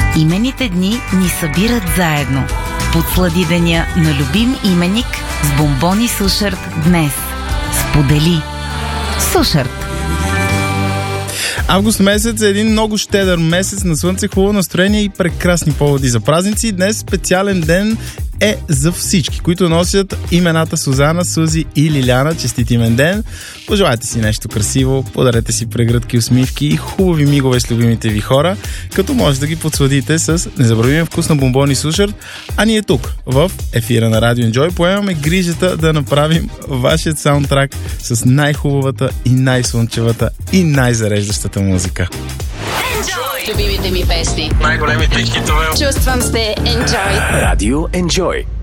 Имените дни ни събират заедно. Подслади деня на любим именик с бомбони Сушарт днес. Сподели. Сушарт. Август месец е един много щедър месец на слънце, хубаво настроение и прекрасни поводи за празници. Днес специален ден е за всички, които носят имената Сузана, Сузи и Лиляна. Честит имен ден! Пожелайте си нещо красиво, подарете си прегръдки, усмивки и хубави мигове с любимите ви хора, като може да ги подсладите с незабравимия вкус на бомбони Сушарт. А ние тук, в ефира на Radio Enjoy, поемаме грижата да направим вашият саундтрак с най-хубавата и най-слънчевата и най-зареждащата музика. Любимите ми песни. Най-големите хитове. Чувствам се Enjoy. Radio Enjoy.